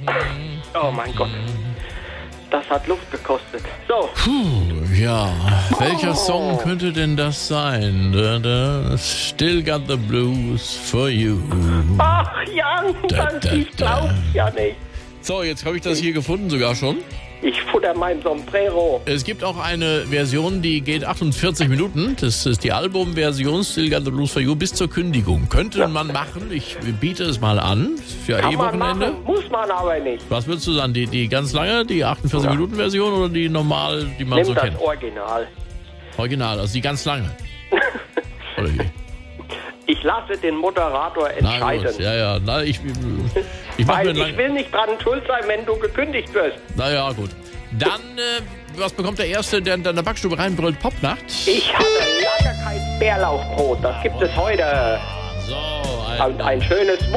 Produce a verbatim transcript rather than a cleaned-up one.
Oh mein Gott. Das hat Luft gekostet. So. Puh, ja. Welcher Oh. Song könnte denn das sein? Da, da, Still got the blues for you. Ach, Jan, Da, das da, ich glaub's ja nicht. So, jetzt habe ich das hier gefunden sogar schon. Ich futter mein Sombrero. Es gibt auch eine Version, die geht achtundvierzig Minuten. Das ist die Albumversion Still Got the Blues for You bis zur Kündigung. Könnte man machen. Ich biete es mal an. Ist ja Kann eh man Wochenende. machen, muss man aber nicht. Was würdest du sagen? Die, die ganz lange, die achtundvierzig Ja. Minuten Version oder die normal, die man Nimm so das kennt? Original. Original, also die ganz lange. Oder wie? Ich lasse den Moderator Na entscheiden. gut, ja, ja. Na, ich ich mache Weil mir ich lang. will nicht dran schuld sein, wenn du gekündigt wirst. Na ja, gut. Dann, äh, was bekommt der Erste, der in der Backstube reinbrüllt? Popnacht? Ich hatte lange kein Bärlauchbrot. Das gibt es heute. So, Und ein schönes